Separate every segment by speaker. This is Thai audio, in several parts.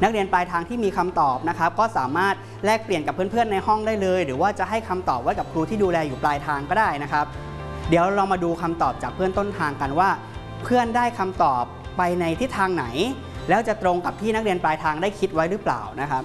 Speaker 1: นักเรียนปลายทางที่มีคำตอบนะครับก็สามารถแลกเปลี่ยนกับเพื่อนๆในห้องได้เลยหรือว่าจะให้คำตอบไว้กับครูที่ดูแลอยู่ปลายทางก็ได้นะครับเดี๋ยวเรามาดูคำตอบจากเพื่อนต้นทางกันว่าเพื่อนได้คำตอบไปในทิศทางไหนแล้วจะตรงกับที่นักเรียนปลายทางได้คิดไว้หรือเปล่านะครับ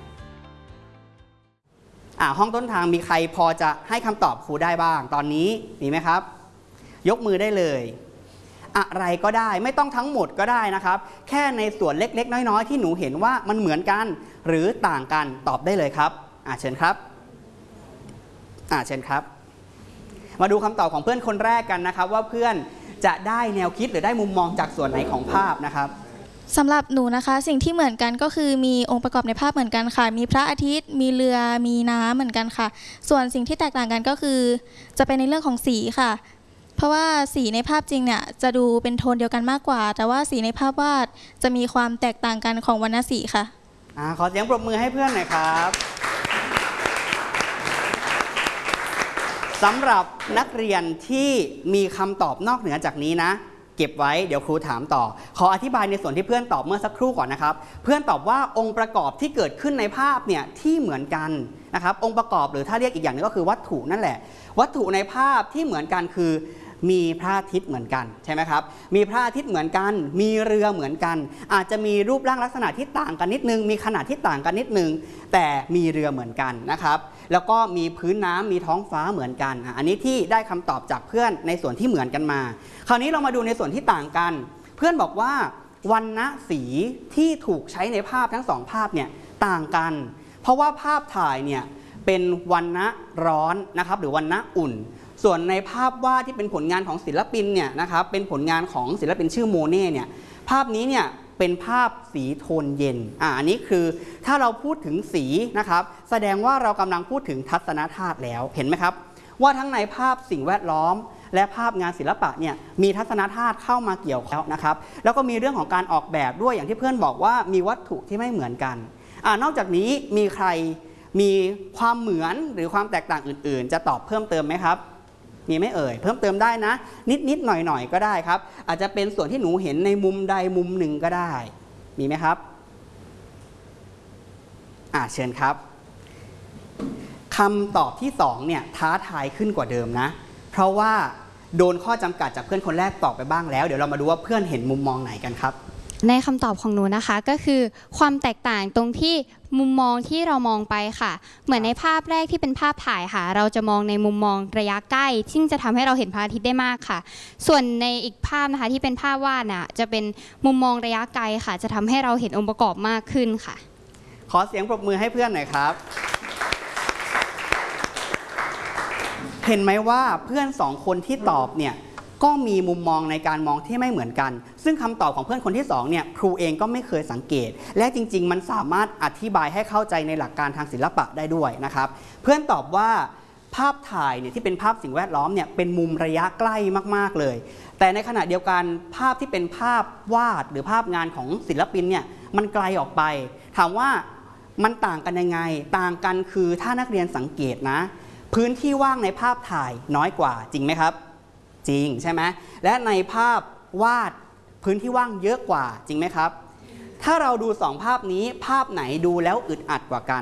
Speaker 1: ห้องต้นทางมีใครพอจะให้คำตอบครูได้บ้างตอนนี้มีไหมครับยกมือได้เลยอะไรก็ได้ไม่ต้องทั้งหมดก็ได้นะครับแค่ในส่วนเล็กๆน้อยๆที่หนูเห็นว่ามันเหมือนกันหรือต่างกันตอบได้เลยครับเชิญครับเชิญครับมาดูคำตอบของเพื่อนคนแรกกันนะครับว่าเพื่อนจะได้แนวคิดหรือได้มุมมองจากส่วนไหนของภาพนะครับ
Speaker 2: สำหรับหนูนะคะสิ่งที่เหมือนกันก็คือมีองค์ประกอบในภาพเหมือนกันค่ะมีพระอาทิตย์มีเรือมีน้ำเหมือนกันค่ะส่วนสิ่งที่แตกต่างกันก็คือจะเป็นในเรื่องของสีค่ะเพราะว่าสีในภาพจริงเนี่ยจะดูเป็นโทนเดียวกันมากกว่าแต่ว่าสีในภาพวาดจะมีความแตกต่างกันของวรรณสีค่ะ
Speaker 1: ขอเสียงปรบมือให้เพื่อนหน่อยครับสำหรับนักเรียนที่มีคำตอบนอกเหนือจากนี้นะเก็บไว้เดี๋ยวครูถามต่อขออธิบายในส่วนที่เพื่อนตอบเมื่อสักครู่ก่อนนะครับเพื่อนตอบว่าองค์ประกอบที่เกิดขึ้นในภาพเนี่ยที่เหมือนกันนะครับองค์ประกอบหรือถ้าเรียกอีกอย่างนึงก็คือวัตถุนั่นแหละวัตถุในภาพที่เหมือนกันคือมีพระอาทิตย์เหมือนกันใช่ไหมครับมีพระอาทิตย์เหมือนกันมีเรือเหมือนกันอาจจะมีรูปร่างลักษณะที่ต่างกันนิดนึงมีขนาดที่ต่างกันนิดนึงแต่มีเรือเหมือนกันนะครับแล้วก็มีพื้นน้ำมีท้องฟ้าเหมือนกันอันนี้ที่ได้คำตอบจากเพื่อนในส่วนที่เหมือนกันมาคราวนี้เรามาดูในส่วนที่ต่างกันเพื่อนบอกว่าวรรณสีที่ถูกใช้ในภาพทั้งสองภาพเนี่ยต่างกันเพราะว่าภาพถ่ายเนี่ยเป็นวรรณะร้อนนะครับหรือวรรณะอุ่นส่วนในภาพวาดที่เป็นผลงานของศิลปินเนี่ยนะครับเป็นผลงานของศิลปินชื่อโมเน่เนี่ยภาพนี้เนี่ยเป็นภาพสีโทนเย็นอันนี้คือถ้าเราพูดถึงสีนะครับแสดงว่าเรากำลังพูดถึงทัศนธาตุแล้วเห็นไหมครับว่าทั้งในภาพสิ่งแวดล้อมและภาพงานศิลปะเนี่ยมีทัศนธาตุเข้ามาเกี่ยวข้องนะครับแล้วก็มีเรื่องของการออกแบบด้วยอย่างที่เพื่อนบอกว่ามีวัตถุที่ไม่เหมือนกันนอกจากนี้มีใครมีความเหมือนหรือความแตกต่างอื่นๆจะตอบเพิ่มเติมไหมครับมีไม่เอ่ยเพิ่มเติมได้นะนิดหน่อยก็ได้ครับอาจจะเป็นส่วนที่หนูเห็นในมุมใดมุมหนึ่งก็ได้มีไหมครับเชิญครับคำตอบที่2เนี่ยท้าทายขึ้นกว่าเดิมนะเพราะว่าโดนข้อจำกัดจากเพื่อนคนแรกตอบไปบ้างแล้วเดี๋ยวเรามาดูว่าเพื่อนเห็นมุมมองไหนกันครับ
Speaker 3: ในคำตอบของหนูนะคะก็คือความแตกต่างตรงที่มุมมองที่เรามองไปค่ะเหมือนในภาพแรกที่เป็นภาพถ่ายค่ะเราจะมองในมุมมองระยะใกล้ซึ่งจะทำให้เราเห็นพระอาทิตย์ได้มากค่ะส่วนในอีกภาพนะคะที่เป็นภาพวาดน่ะจะเป็นมุมมองระยะไกลค่ะจะทำให้เราเห็นองค์ประกอบมากขึ้นค่ะ
Speaker 1: ขอเสียงปรบมือให้เพื่อนหน่อยครับเห็นไหมว่าเพื่อน2คนที่ตอบเนี่ยก็มีมุมมองในการมองที่ไม่เหมือนกันซึ่งคำตอบของเพื่อนคนที่2เนี่ยครูเองก็ไม่เคยสังเกตและจริงๆมันสามารถอธิบายให้เข้าใจในหลักการทางศิลปะได้ด้วยนะครับเพื่อนตอบว่าภาพถ่ายเนี่ยที่เป็นภาพสิ่งแวดล้อมเนี่ยเป็นมุมระยะใกล้มากๆเลยแต่ในขณะเดียวกันภาพที่เป็นภาพวาดหรือภาพงานของศิลปินเนี่ยมันไกลออกไปถามว่ามันต่างกันยังไงต่างกันคือถ้านักเรียนสังเกตนะพื้นที่ว่างในภาพถ่ายน้อยกว่าจริงไหมครับจริงใช่ไหมและในภาพวาดพื้นที่ว่างเยอะกว่าจริงไหมครับถ้าเราดู2ภาพนี้ภาพไหนดูแล้วอึดอัดกว่ากัน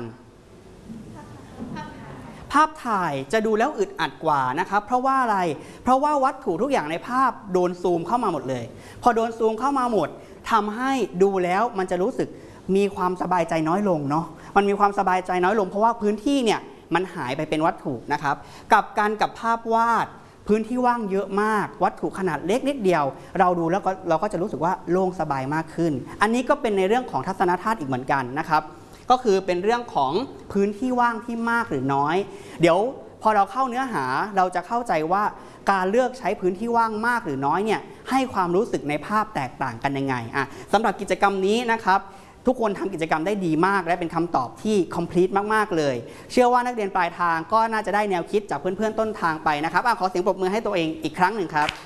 Speaker 1: ภาพถ่ายจะดูแล้วอึดอัดกว่านะครับเพราะว่าอะไรเพราะว่าวัตถุทุกอย่างในภาพโดนซูมเข้ามาหมดเลยพอโดนซูมเข้ามาหมดทำให้ดูแล้วมันจะรู้สึกมีความสบายใจน้อยลงเนาะมันมีความสบายใจน้อยลงเพราะว่าพื้นที่เนี่ยมันหายไปเป็นวัตถุนะครับกับการกับภาพวาดพื้นที่ว่างเยอะมากวัตถุขนาดเล็กนิดเดียวเราดูแล้วเราก็จะรู้สึกว่าโล่งสบายมากขึ้นอันนี้ก็เป็นในเรื่องของทัศนธาตุอีกเหมือนกันนะครับก็คือเป็นเรื่องของพื้นที่ว่างที่มากหรือน้อยเดี๋ยวพอเราเข้าเนื้อหาเราจะเข้าใจว่าการเลือกใช้พื้นที่ว่างมากหรือน้อยเนี่ยให้ความรู้สึกในภาพแตกต่างกันยังไงสำหรับกิจกรรมนี้นะครับทุกคนทำกิจกรรมได้ดีมากและเป็นคำตอบที่ complete มากๆเลยเชื่อว่านักเรียนปลายทางก็น่าจะได้แนวคิดจากเพื่อนๆต้นทางไปนะครับขอเสียงปรบมือให้ตัวเองอีกครั้งหนึ่งครับ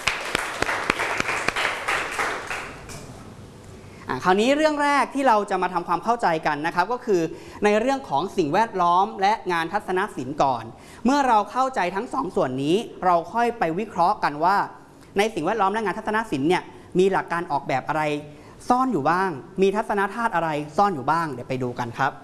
Speaker 1: คราวนี้เรื่องแรกที่เราจะมาทำความเข้าใจกันนะครับก็คือในเรื่องของสิ่งแวดล้อมและงานทัศนศิลป์ก่อนเมื่อเราเข้าใจทั้ง2ส่วนนี้เราค่อยไปวิเคราะห์กันว่าในสิ่งแวดล้อมและงานทัศนศิลป์เนี่ยมีหลักการออกแบบอะไรซ่อนอยู่บ้าง มีทัศนธาตุอะไรซ่อนอยู่บ้างเดี๋ยวไปดูกันครับ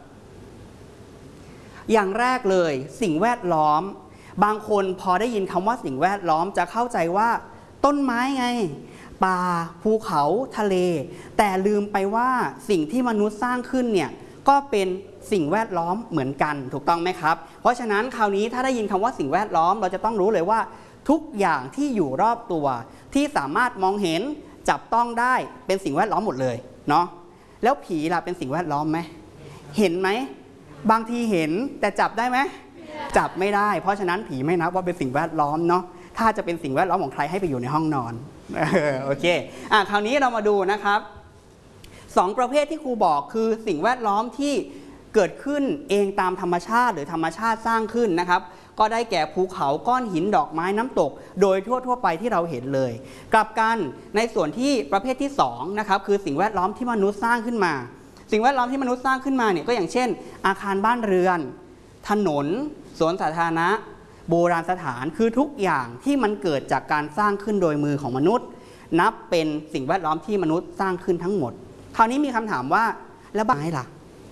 Speaker 1: อย่างแรกเลยสิ่งแวดล้อมบางคนพอได้ยินคำว่าสิ่งแวดล้อมจะเข้าใจว่าต้นไม้ไงป่าภูเขาทะเลแต่ลืมไปว่าสิ่งที่มนุษย์สร้างขึ้นเนี่ยก็เป็นสิ่งแวดล้อมเหมือนกันถูกต้องไหมครับเพราะฉะนั้นคราวนี้ถ้าได้ยินคำว่าสิ่งแวดล้อมเราจะต้องรู้เลยว่าทุกอย่างที่อยู่รอบตัวที่สามารถมองเห็นจับต้องได้เป็นสิ่งแวดล้อมหมดเลยเนาะแล้วผีล่ะเป็นสิ่งแวดล้อมไหมเห็นไหมบางทีเห็นแต่จับได้ไหมจับไม่ได้เพราะฉะนั้นผีไม่นับว่าเป็นสิ่งแวดล้อมเนาะถ้าจะเป็นสิ่งแวดล้อมของใครให้ไปอยู่ในห้องนอนโอเคคราวนี้เรามาดูนะครับ2ประเภทที่ครูบอกคือสิ่งแวดล้อมที่เกิดขึ้นเองตามธรรมชาติหรือธรรมชาติสร้างขึ้นนะครับก็ได้แก่ภูเขาก้อนหินดอกไม้น้ำตกโดยทั่วไปที่เราเห็นเลยกลับกันในส่วนที่ประเภทที่2นะครับคือสิ่งแวดล้อมที่มนุษย์สร้างขึ้นมาสิ่งแวดล้อมที่มนุษย์สร้างขึ้นมาเนี่ยก็อย่างเช่นอาคารบ้านเรือนถนนสวนสาธารณะโบราณสถานคือทุกอย่างที่มันเกิดจากการสร้างขึ้นโดยมือของมนุษย์นับเป็นสิ่งแวดล้อมที่มนุษย์สร้างขึ้นทั้งหมดคราวนี้มีคำถามว่าแล้วบ้านไม้ล่ะ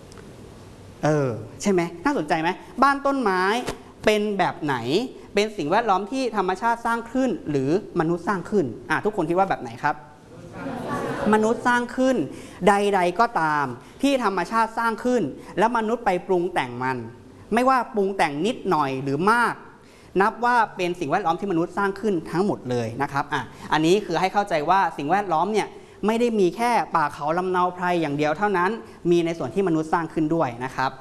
Speaker 1: ใช่ไหมน่าสนใจไหมบ้านต้นไม้เป็นแบบไหนเป็นสิ่งแวดล้อมที่ธรรมชาติสร้างขึ้นหรือมนุษย์สร้างขึ้นทุกคนคิดว่าแบบไหนครับมนุษย์สร้างขึ้นใดๆก็ตามที่ธรรมชาติสร้างขึ้นแล้วมนุษย์ไปปรุงแต่งมันไม่ว่าปรุงแต่งนิดหน่อยหรือมากนับว่าเป็นสิ่งแวดล้อมที่มนุษย์สร้างขึ้นทั้งหมดเลยนะครับอันนี้คือให้เข้าใจว่าสิ่งแวดล้อมเนี่ยไม่ได้มีแค่ป่าเขาลำเนาไพรอย่างเดียวเท่านั้นมีในส่วนที่มนุษย์สร้างขึ้นด้วยนะครับ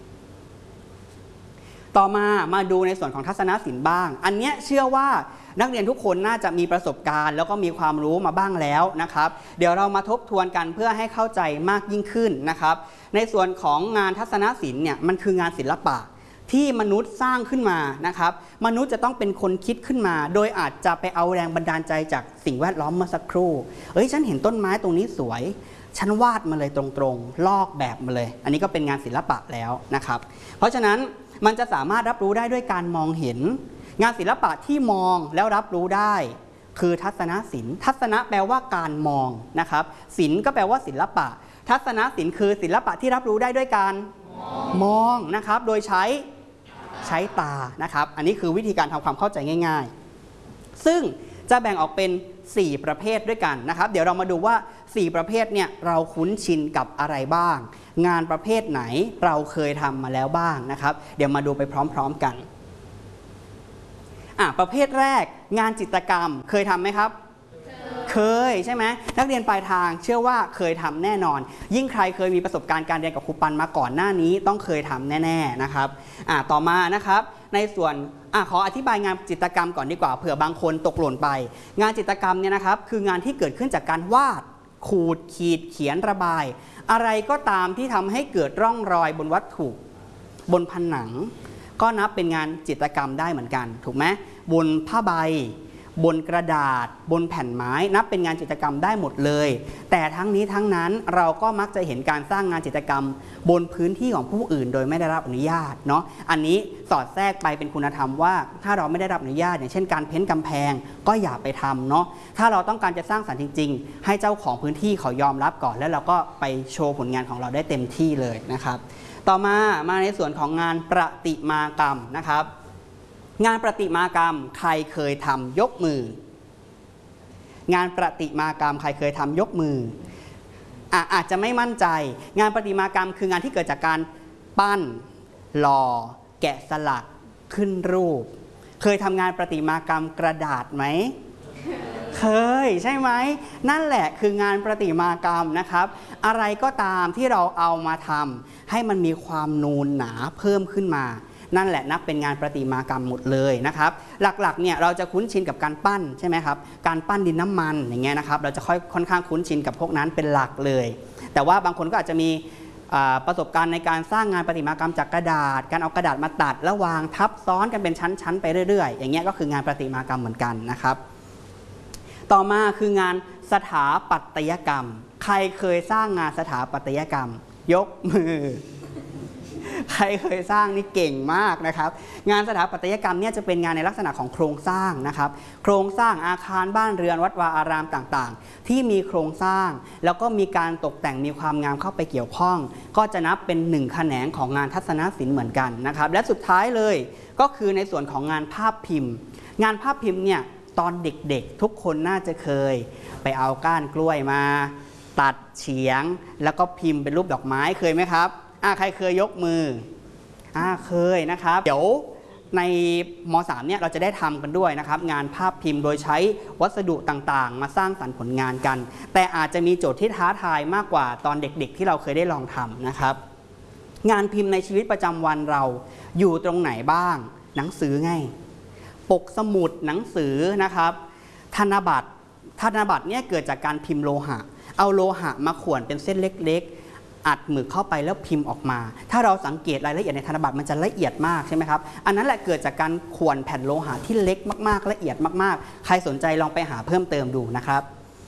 Speaker 1: ต่อมาดูในส่วนของทัศนศิลป์บ้างอันเนี้ยเชื่อว่านักเรียนทุกคนน่าจะมีประสบการณ์แล้วก็มีความรู้มาบ้างแล้วนะครับเดี๋ยวเรามาทบทวนกันเพื่อให้เข้าใจมากยิ่งขึ้นนะครับในส่วนของงานทัศนศิลป์เนี่ยมันคืองานศิลปะที่มนุษย์สร้างขึ้นมานะครับมนุษย์จะต้องเป็นคนคิดขึ้นมาโดยอาจจะไปเอาแรงบันดาลใจจากสิ่งแวดล้อมเมื่อสักครู่ฉันเห็นต้นไม้ตรงนี้สวยฉันวาดมาเลยตรงๆลอกแบบมาเลยอันนี้ก็เป็นงานศิลปะแล้วนะครับเพราะฉะนั้นมันจะสามารถรับรู้ได้ด้วยการมองเห็นงานศิลปะที่มองแล้วรับรู้ได้คือทัศนศิลป์ทัศนะแปลว่าการมองนะครับศิลป์ก็แปลว่าศิลปะทัศนศิลป์คือศิลปะที่รับรู้ได้ด้วยการมองนะครับโดยใช้ตานะครับอันนี้คือวิธีการทำความเข้าใจง่ายๆซึ่งจะแบ่งออกเป็น4ประเภทด้วยกันนะครับเดี๋ยวเรามาดูว่า4ประเภทเนี่ยเราคุ้นชินกับอะไรบ้างงานประเภทไหนเราเคยทำมาแล้วบ้างนะครับเดี๋ยวมาดูไปพร้อมๆกันประเภทแรกงานจิตรกรรมเคยทำไหมครับเคยใช่ไหมนักเรียนปลายทางเชื่อว่าเคยทำแน่นอนยิ่งใครเคยมีประสบการณ์การเรียนกับครูปันมาก่อนหน้านี้ต้องเคยทำแน่ๆนะครับต่อมานะครับในส่วนขออธิบายงานจิตรกรรมก่อนดีกว่าเผื่อบางคนตกหล่นไปงานจิตรกรรมเนี่ยนะครับคืองานที่เกิดขึ้นจากการวาดขูดขีดเขียนระบายอะไรก็ตามที่ทำให้เกิดร่องรอยบนวัตถุบนผนังก็นับเป็นงานจิตรกรรมได้เหมือนกันถูกไหมบนผ้าใบบนกระดาษบนแผ่นไม้นับเป็นงานจิตรกรรมได้หมดเลยแต่ทั้งนี้ทั้งนั้นเราก็มักจะเห็นการสร้างงานจิตรกรรมบนพื้นที่ของผู้อื่นโดยไม่ได้รับอนุญาตเนาะอันนี้สอดแทรกไปเป็นคุณธรรมว่าถ้าเราไม่ได้รับอนุญาตอย่างเช่นการเพ้นกำแพงก็อย่าไปทำเนาะถ้าเราต้องการจะสร้างสรรค์จริงๆให้เจ้าของพื้นที่เขายอมรับก่อนแล้วเราก็ไปโชว์ผลงานของเราได้เต็มที่เลยนะครับต่อมาในส่วนของงานประติมากรรมนะครับงานประติมากรรมใครเคยทำยกมืองานประติมากรรมใครเคยทำยกมืออาจจะไม่มั่นใจงานประติมากรรมคืองานที่เกิดจากการปั้นหล่อแกะสลักขึ้นรูปเคยทำงานประติมากรรมกระดาษไหมเคยใช่ไหมนั่นแหละคืองานประติมากรรมนะครับอะไรก็ตามที่เราเอามาทำให้มันมีความนูนหนาเพิ่มขึ้นมานั่นแหละนับเป็นงานประติมากรรมหมดเลยนะครับหลักๆเนี่ยเราจะคุ้นชินกับการปั้นใช่ไหมครับการปั้นดินน้ำมันอย่างเงี้ยนะครับเราจะค่อนข้างคุ้นชินกับพวกนั้นเป็นหลักเลยแต่ว่าบางคนก็อาจจะมีประสบการณ์ในการสร้างงานประติมากรรมจากกระดาษการเอากระดาษมาตัดแล้ววางทับซ้อนกันเป็นชั้นๆไปเรื่อยๆอย่างเงี้ยก็คืองานประติมากรรมเหมือนกันนะครับต่อมาคืองานสถาปัตยกรรมใครเคยสร้างงานสถาปัตยกรรมยกมือใครเคยสร้างนี่เก่งมากนะครับงานสถาปัตยกรรมเนี่ยจะเป็นงานในลักษณะของโครงสร้างนะครับโครงสร้างอาคารบ้านเรือนวัดวาอารามต่างๆที่มีโครงสร้างแล้วก็มีการตกแต่งมีความงามเข้าไปเกี่ยวข้องก็จะนับเป็นหนึ่งแขนงของงานทัศนศิลป์เหมือนกันนะครับและสุดท้ายเลยก็คือในส่วนของงานภาพพิมพ์งานภาพพิมพ์เนี่ยตอนเด็กๆทุกคนน่าจะเคยไปเอาก้านกล้วยมาตัดเฉียงแล้วก็พิมพ์เป็นรูปดอกไม้เคยไหมครับใครเคยยกมือเคยนะครับเดี๋ยวในม.3 เนี่ยเราจะได้ทำกันด้วยนะครับงานภาพพิมพ์โดยใช้วัสดุต่างๆมาสร้างสรรค์ผลงานกันแต่อาจจะมีโจทย์ที่ท้าทายมากกว่าตอนเด็กๆที่เราเคยได้ลองทำนะครับงานพิมพ์ในชีวิตประจำวันเราอยู่ตรงไหนบ้างหนังสือไงปกสมุดหนังสือนะครับธนบัตรเนี่ยเกิดจากการพิมพ์โลหะเอาโลหะมาข่วนเป็นเส้นเล็กๆอัดหมึกเข้าไปแล้วพิมพ์ออกมาถ้าเราสังเกตรายละเอียดในธนบัตรมันจะละเอียดมากใช่ไหมครับอันนั้นแหละเกิดจากการข่วนแผ่นโลหะที่เล็กมากๆละเอียดมากๆใครสนใจลองไปหาเพิ่มเติมดูนะครับ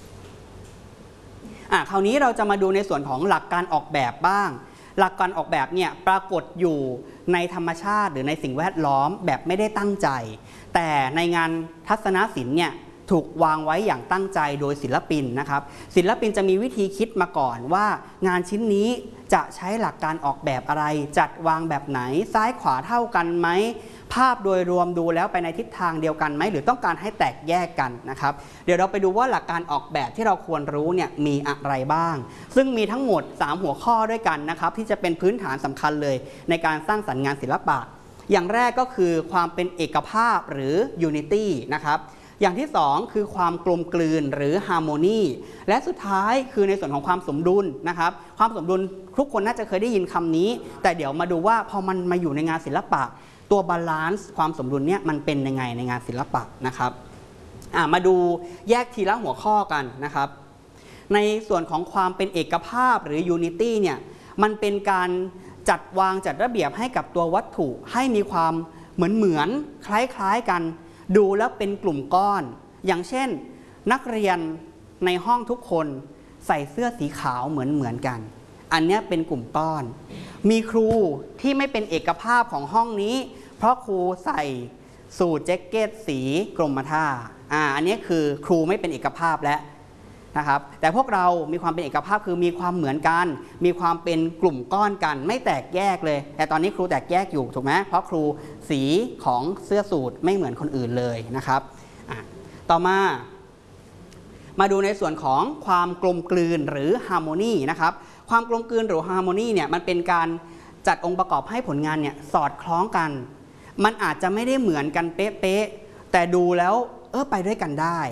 Speaker 1: คราวนี้เราจะมาดูในส่วนของหลักการออกแบบบ้างหลักการออกแบบเนี่ยปรากฏอยู่ในธรรมชาติหรือในสิ่งแวดล้อมแบบไม่ได้ตั้งใจแต่ในงานทัศนศิลป์เนี่ยถูกวางไว้อย่างตั้งใจโดยศิลปินนะครับศิลปินจะมีวิธีคิดมาก่อนว่างานชิ้นนี้จะใช้หลักการออกแบบอะไรจัดวางแบบไหนซ้ายขวาเท่ากันไหมภาพโดยรวมดูแล้วไปในทิศทางเดียวกันไหมหรือต้องการให้แตกแยกกันนะครับเดี๋ยวเราไปดูว่าหลักการออกแบบที่เราควรรู้เนี่ยมีอะไรบ้างซึ่งมีทั้งหมด3หัวข้อด้วยกันนะครับที่จะเป็นพื้นฐานสำคัญเลยในการสร้างสรรค์งานศิลปะอย่างแรกก็คือความเป็นเอกภาพหรือ Unity นะครับอย่างที่2คือความกลมกลืนหรือ Harmony และสุดท้ายคือในส่วนของความสมดุลนะครับความสมดุลทุกคนน่าจะเคยได้ยินคำนี้แต่เดี๋ยวมาดูว่าพอมันมาอยู่ในงานศิลปะตัวบาลานซ์ความสมดุลเนี่ยมันเป็นยังไงในงานศิลปะนะครับมาดูแยกทีละหัวข้อกันนะครับในส่วนของความเป็นเอกภาพหรือ Unity เนี่ยมันเป็นการจัดวางจัดระเบียบให้กับตัววัตถุให้มีความเหมือนคล้ายๆกันดูแล้วเป็นกลุ่มก้อนอย่างเช่นนักเรียนในห้องทุกคนใส่เสื้อสีขาวเหมือนกันอันนี้เป็นกลุ่มก้อนมีครูที่ไม่เป็นเอกภาพของห้องนี้เพราะครูใส่สูทแจ็คเก็ตสีกรมท่าอันนี้คือครูไม่เป็นเอกภาพแล้วนะครับแต่พวกเรามีความเป็นเอกภาพคือมีความเหมือนกันมีความเป็นกลุ่มก้อนกันไม่แตกแยกเลยแต่ตอนนี้ครูแตกแยกอยู่ถูกไหมเพราะครูสีของเสื้อสูทไม่เหมือนคนอื่นเลยนะครับต่อมาดูในส่วนของความกลมกลืนหรือฮาร์โมนีนะครับความกลมกลืนหรือฮาร์โมนีเนี่ยมันเป็นการจัดองค์ประกอบให้ผลงานเนี่ยสอดคล้องกันมันอาจจะไม่ได้เหมือนกันเป๊ะๆแต่ดูแล้วไปด้วยกันได้